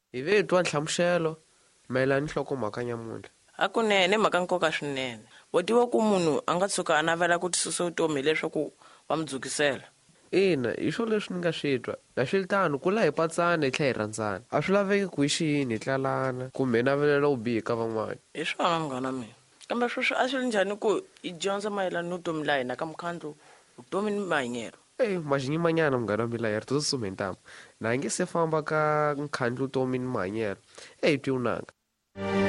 Hi ve hi twa nhlamuselo mayelana ni nhlokomhaka nyamuntlha. Hakunene mhaka nkoka swinene. Wa tiva ku munhu a nga tshuka a navela ku tisusa vutomi hileswaku va mu dzukisela. Ina hi swo leswi ni nga swi twa na swilitano kula hi patsana hi tlhela hi rhandzana. A swi laveki ku hi xiyini hi tlalana kumbe hi navelela ku bihi ka van'wana. Hi swona munghana mina. Kambe sweswi a swi ri njhani ku hi dyondza mayelana no vutomi la hina ka mukhandlo vutomi ni mahanyelo. Maxinyimmanyana munghana wa mina hi ri to tsutsuma hi ntamu na hi nge se famba ka nkhandlo vutomi ni mahanyelo hi twi vunanga.